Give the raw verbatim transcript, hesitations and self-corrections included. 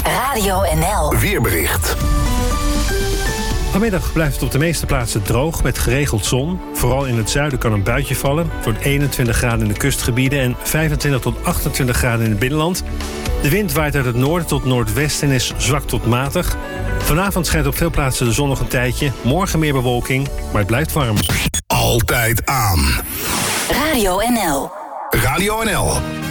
Radio N L. Weerbericht. Vanmiddag blijft het op de meeste plaatsen droog met geregeld zon. Vooral in het zuiden kan een buitje vallen. Het wordt eenentwintig graden in de kustgebieden en vijfentwintig tot achtentwintig graden in het binnenland. De wind waait uit het noorden tot noordwesten en is zwak tot matig. Vanavond schijnt op veel plaatsen de zon nog een tijdje. Morgen meer bewolking, maar het blijft warm. Altijd aan. Radio N L. Radio N L.